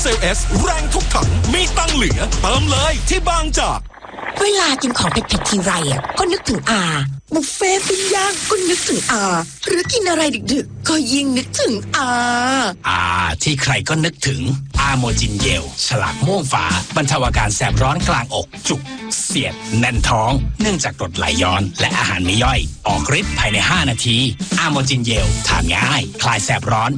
เซลเอสแรงทุกถังมีตังเหลือเติมเลยที่บางจากเวลากินของเผ็ดๆทีไรก็นึกถึงอาบุฟเฟ่ปิ้งย่างก็นึกถึงอาหรือกินอะไรดึกๆก็ยิ่งนึกถึงอาที่ใครก็นึกถึงอาโมจินเยลฉลากม่วงฝาบรรเทาอาการแสบร้อนกลางอกจุกเสียดแน่นท้องเนื่องจากกรดไหลย้อนและอาหารไม่ย่อยออกฤทธิ์ภายใน5 นาทีอาโมจินเยลทานง่ายคลายแสบร้อน